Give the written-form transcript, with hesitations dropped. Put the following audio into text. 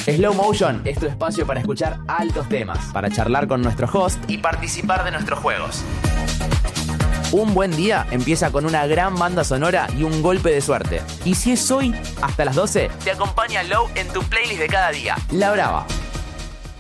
Slow Motion es tu espacio para escuchar altos temas, para charlar con nuestro host y participar de nuestros juegos. Un buen día empieza con una gran banda sonora y un golpe de suerte. Y si es hoy, hasta las 12, te acompaña Low en tu playlist de cada día, La Brava.